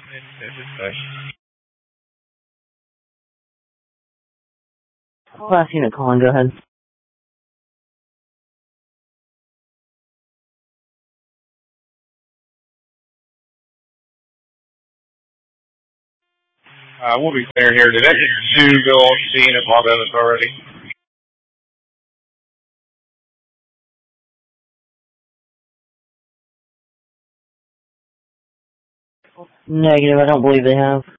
Last unit calling, go ahead. We'll be clear here. Did Exit 2 go on scene at Los Angeles already? Negative, I don't believe they have.